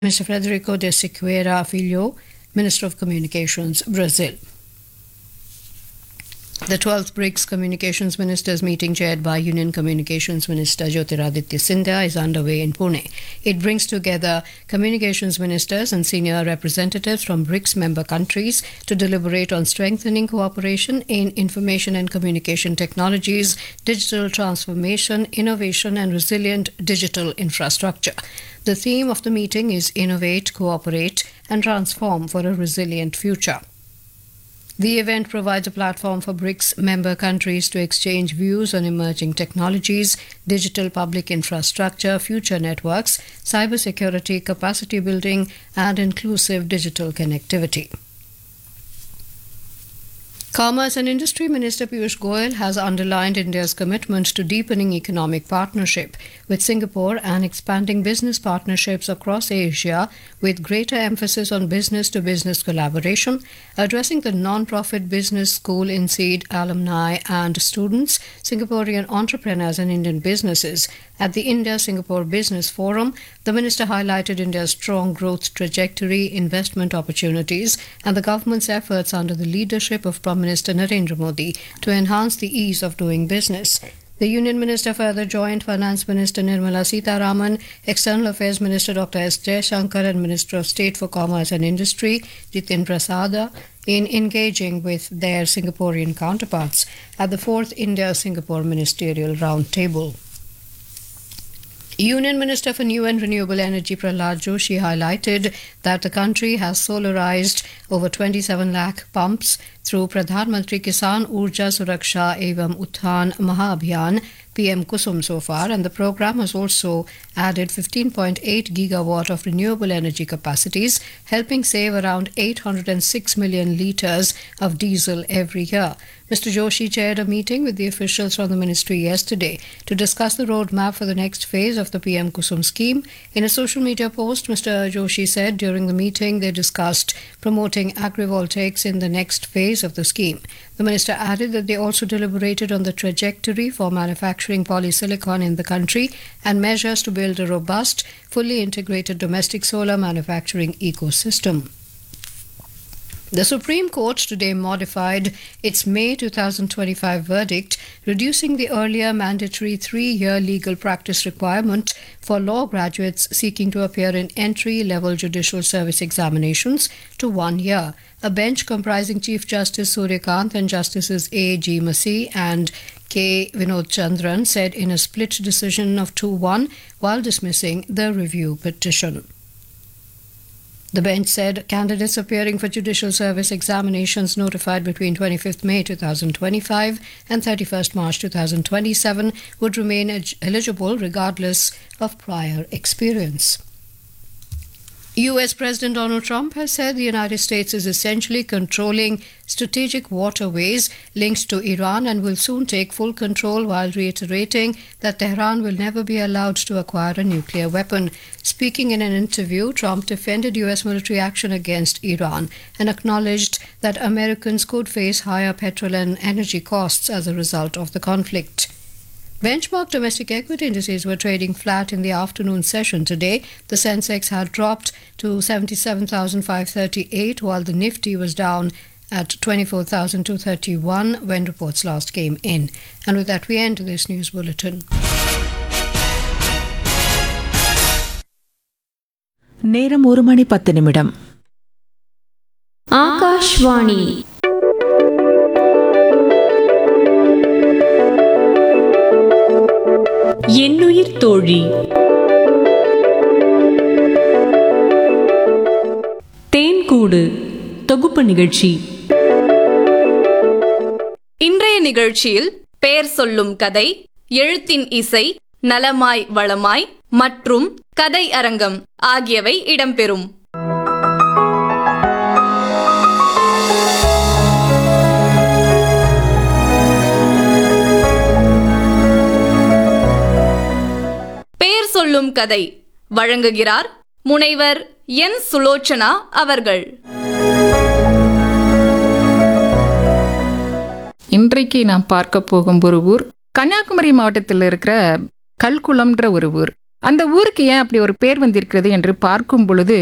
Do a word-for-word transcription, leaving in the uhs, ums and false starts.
Mister Frederico de Siqueira Filho, Minister of Communications, Brazil. The twelfth BRICS Communications Ministers meeting, chaired by Union Communications Minister Jyotiraditya Scindia, is underway in Pune. It brings together communications ministers and senior representatives from BRICS member countries to deliberate on strengthening cooperation in information and communication technologies, digital transformation, innovation, and resilient digital infrastructure. The theme of the meeting is Innovate, Cooperate, and Transform for a Resilient Future. The event provides a platform for BRICS member countries to exchange views on emerging technologies, digital public infrastructure, future networks, cybersecurity, capacity building, and inclusive digital connectivity. Commerce and Industry Minister Piyush Goyal has underlined India's commitment to deepening economic partnership with Singapore and expanding business partnerships across Asia with greater emphasis on business-to-business collaboration, addressing the non-profit business school in INSEAD alumni and students, Singaporean entrepreneurs and Indian businesses. At the India-Singapore Business Forum, the minister highlighted India's strong growth trajectory, investment opportunities, and the government's efforts under the leadership of Prime Minister Narendra Modi to enhance the ease of doing business. The Union Minister further joined Finance Minister Nirmala Sitharaman, External Affairs Minister Doctor S. Jaishankar, and Minister of State for Commerce and Industry Jitin Prasada in engaging with their Singaporean counterparts at the fourth India-Singapore Ministerial Roundtable. Union Minister for New and Renewable Energy Prahlad Joshi highlighted that the country has solarized over twenty-seven lakh pumps through Pradhan Mantri Kisan Urja Suraksha Evam Uthan Mahabhiyan P M Kusum so far, and the program has also added fifteen point eight gigawatt of renewable energy capacities, helping save around eight hundred six million litres of diesel every year. Mister Joshi chaired a meeting with the officials from the ministry yesterday to discuss the roadmap for the next phase of the P M Kusum scheme. In a social media post, Mister Joshi said during the meeting they discussed promoting agrivoltaics in the next phase of the scheme. The minister added that they also deliberated on the trajectory for manufacturing polysilicon in the country and measures to build a robust, fully integrated domestic solar manufacturing ecosystem. The Supreme Court today modified its May twenty twenty-five verdict, reducing the earlier mandatory three-year legal practice requirement for law graduates seeking to appear in entry-level judicial service examinations to one year. A bench comprising Chief Justice Suryakant and Justices A. G. Masih and K. Vinod Chandran said in a split decision of two one while dismissing the review petition. The bench said candidates appearing for judicial service examinations notified between twenty-fifth May twenty twenty-five and thirty-first March twenty twenty-seven would remain eligible regardless of prior experience. U S President Donald Trump has said the United States is essentially controlling strategic waterways linked to Iran and will soon take full control, while reiterating that Tehran will never be allowed to acquire a nuclear weapon. Speaking in an interview, Trump defended U S military action against Iran and acknowledged that Americans could face higher petrol and energy costs as a result of the conflict. Benchmark domestic equity indices were trading flat in the afternoon session today. The Sensex had dropped to seventy-seven thousand five hundred thirty-eight, while the Nifty was down at twenty-four thousand two hundred thirty-one when reports last came in. And with that, we end this news bulletin. நேரம் ஒரு மணி பத்து நிமிடம். ஆகாஷ்வாணி என்னுயிர் தோழி. தேன்கூடு தொகுப்பு நிகழ்ச்சி. இன்றைய நிகழ்ச்சியில் பெயர் சொல்லும் கதை, எழுத்தின் இசை, நலமாய் வளமாய் மற்றும் கதை அரங்கம் ஆகியவை இடம்பெறும். பெயர் சொல்லும் கதை வழங்குகிறார் முனைவர் என் சுலோச்சனா அவர்கள். இன்றைக்கு நாம் பார்க்க போகும் ஒரு ஊர் கன்னியாகுமரி மாவட்டத்தில் இருக்கிற கல்குளம்ன்ற ஒரு ஊர். அந்த ஊருக்கு ஏன் அப்படி ஒரு பேர் வந்திருக்கிறது என்று பார்க்கும் பொழுது